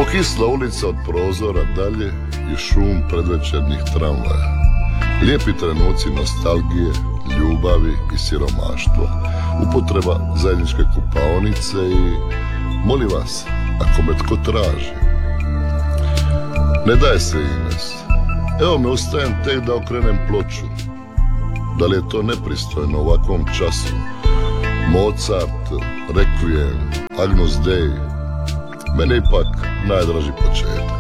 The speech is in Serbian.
Kisla ulica od prozora dalje i šum predvečernjih tramvaja. Lijepi trenuci nostalgije, ljubavi i siromaštva. Upotreba zajedničke kupaonice i molim vas, ako me tko traži. Ne daje se, Ines. Evo me, ustajem tek da okrenem ploču. Da li je to nepristojno u ovakvom času? Mozart, Requiem, Agnus Dei. Meni je ipak najdraži početak.